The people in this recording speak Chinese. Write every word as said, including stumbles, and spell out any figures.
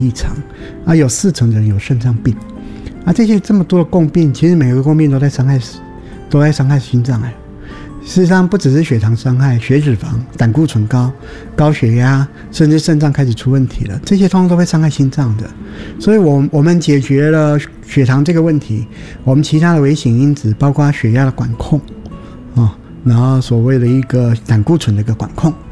异常啊，有四成的人有肾脏病啊，这些这么多的共病，其实每个共病都在伤害，都在伤害心脏哎。事实上，不只是血糖伤害，血脂肪、胆固醇高、高血压，甚至肾脏开始出问题了，这些通通都会伤害心脏的。所以我，我们解决了血糖这个问题，我们其他的危险因子，包括血压的管控啊，然后所谓的一个胆固醇的一个管控。